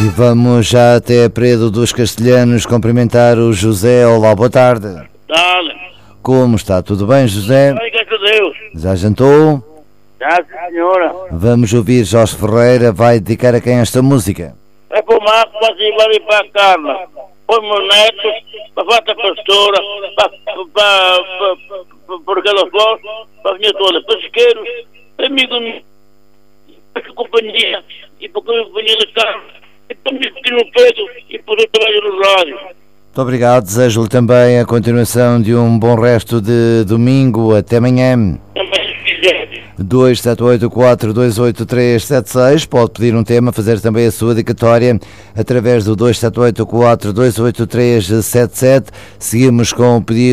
E vamos já até Peredo dos Castelhanos cumprimentar o José. Olá, boa tarde. Dale. Como está? Tudo bem, José? Ai, graças a Deus. Já jantou? Já, senhora. Vamos ouvir Jorge Ferreira. Vai dedicar a quem esta música? É para o Marco, para a Silvana e para a Carla. Para os meus netos, para a Fata Pastora, para aquela voz, para a minha toda, para os isqueiros, para amigo meu, para a companhia, e para a companhia da Carla, e para o meu pequeno Pedro, e para o trabalho no rádio. Muito obrigado. Desejo-lhe também a continuação de um bom resto de domingo. Até amanhã. Também se quiser. 278428376. Pode pedir um tema, fazer também a sua dedicatória através do 278428377. Seguimos com o pedido